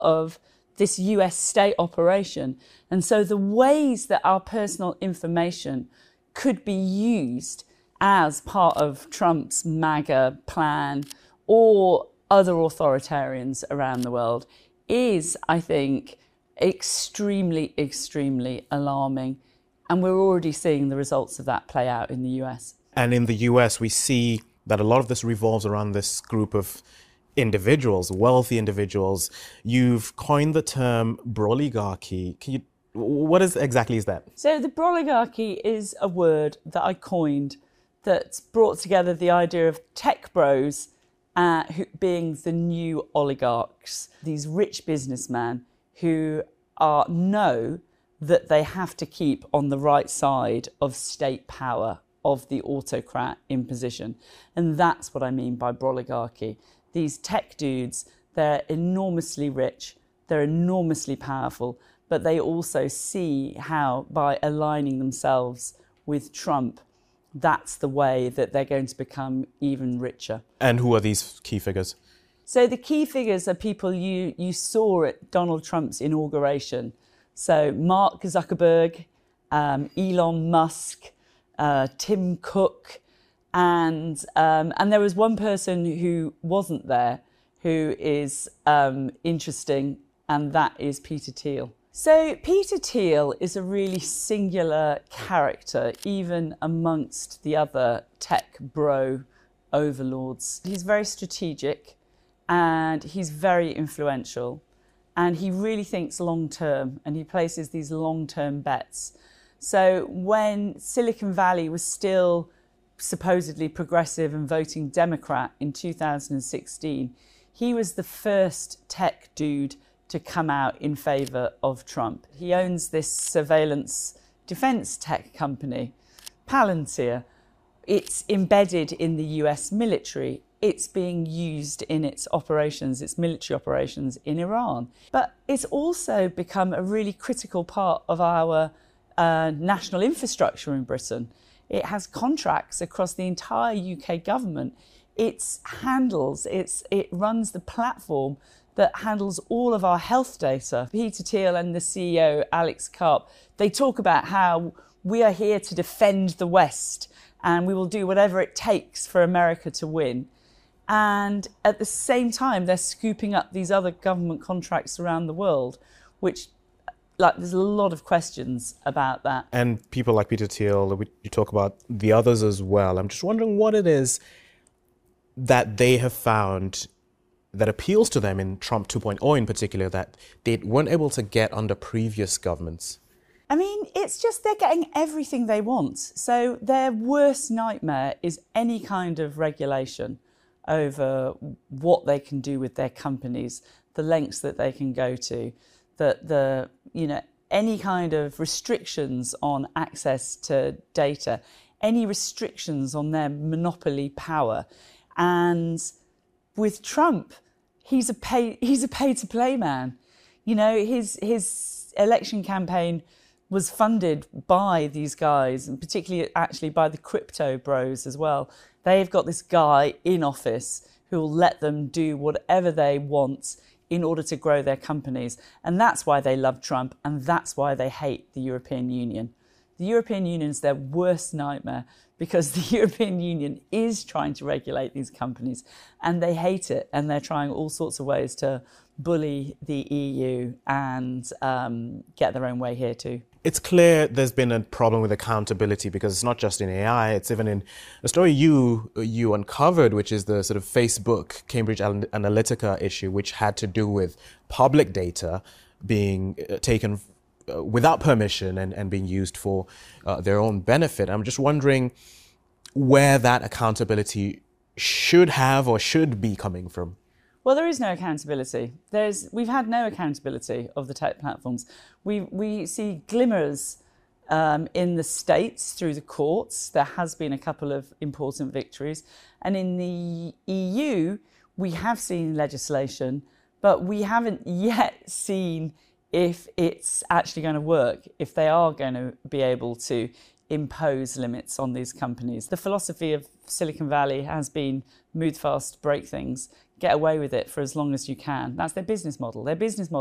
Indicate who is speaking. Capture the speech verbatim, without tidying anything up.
Speaker 1: of this U S state operation. And so the ways that our personal information could be used as part of Trump's MAGA plan or other authoritarians around the world is, I think, extremely, extremely alarming. And we're already seeing the results of that play out in the U S.
Speaker 2: And in the U S, we see that a lot of this revolves around this group of individuals, wealthy individuals. You've coined the term broligarchy. Can you, what is exactly is that?
Speaker 1: So the broligarchy is a word that I coined that's brought together the idea of tech bros uh, who, being the new oligarchs, these rich businessmen who are know that they have to keep on the right side of state power, of the autocrat in position. And that's what I mean by broligarchy. These tech dudes, they're enormously rich, they're enormously powerful, but they also see how by aligning themselves with Trump, that's the way that they're going to become even richer.
Speaker 2: And who are these key figures?
Speaker 1: So the key figures are people you, you saw at Donald Trump's inauguration. So Mark Zuckerberg, um, Elon Musk, uh, Tim Cook, and um, and there was one person who wasn't there who is um, interesting, and that is Peter Thiel. So Peter Thiel is a really singular character, even amongst the other tech bro overlords. He's very strategic and he's very influential, and he really thinks long term, and he places these long term bets. So when Silicon Valley was still supposedly progressive and voting Democrat in two thousand sixteen, he was the first tech dude to come out in favour of Trump. He owns this surveillance defence tech company, Palantir. It's embedded in the U S military. It's being used in its operations, its military operations in Iran. But it's also become a really critical part of our uh, national infrastructure in Britain. It has contracts across the entire U K government. It handles, it's, it runs the platform that handles all of our health data. Peter Thiel and the C E O, Alex Karp, they talk about how we are here to defend the West and we will do whatever it takes for America to win. And at the same time, they're scooping up these other government contracts around the world, which, like, there's a lot of questions about that.
Speaker 2: And people like Peter Thiel, you talk about the others as well. I'm just wondering what it is that they have found that appeals to them in Trump two point oh in particular, that they weren't able to get under previous governments.
Speaker 1: I mean, it's just they're getting everything they want. So their worst nightmare is any kind of regulation over what they can do with their companies, the lengths that they can go to, that the, you know, any kind of restrictions on access to data, any restrictions on their monopoly power. And with Trump, he's a pay he's a pay to play man. You know, his his election campaign was funded by these guys, and particularly actually by the crypto bros as well. They've got this guy in office who will let them do whatever they want in order to grow their companies. And that's why they love Trump, and that's why they hate the European Union. The European Union is their worst nightmare because the European Union is trying to regulate these companies and they hate it, and they're trying all sorts of ways to bully the E U and um, get their own way here too.
Speaker 2: It's clear there's been a problem with accountability, because it's not just in A I, it's even in a story you you uncovered, which is the sort of Facebook Cambridge Analytica issue, which had to do with public data being taken uh, without permission and, and being used for uh, their own benefit. I'm just wondering where that accountability should have or should be coming from.
Speaker 1: Well, there is no accountability. There's, we've had no accountability of the tech platforms. We, we see glimmers um, in the States through the courts. There has been a couple of important victories. And in the E U, we have seen legislation, but we haven't yet seen if it's actually going to work, if they are going to be able to impose limits on these companies. The philosophy of Silicon Valley has been move fast, break things, get away with it for as long as you can. That's their business model. Their business model